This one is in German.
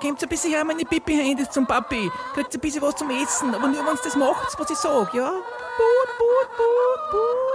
kommt ein bisschen her, meine Pipi-Hände zum Papi. Kriegt ein bisschen was zum Essen, aber nur, wenn das macht, was ich sag, ja? Put, put, put, put.